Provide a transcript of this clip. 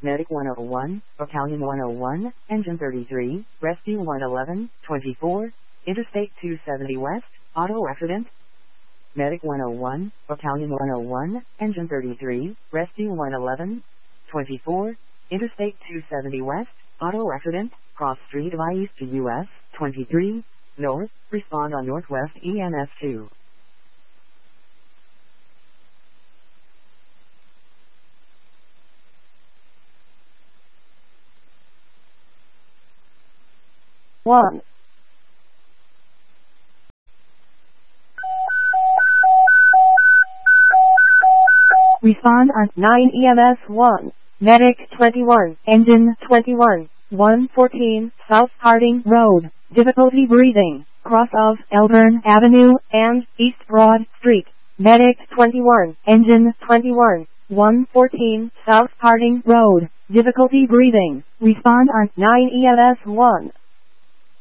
Medic 101, Battalion 101, Engine 33, Rescue 111, 24, Interstate 270 West, auto accident. Medic 101, Battalion 101, Engine 33, Rescue 111, 24, Interstate 270 West, auto accident, cross street of I-East to US, 23, North, respond on Northwest EMS 2. One. Respond on 9 EMS 1. Medic 21, Engine 21, 114 South Harding Road, difficulty breathing, cross of Elburn Avenue and East Broad Street. Medic 21, Engine 21, 114 South Harding Road, difficulty breathing. Respond on 9 EMS 1.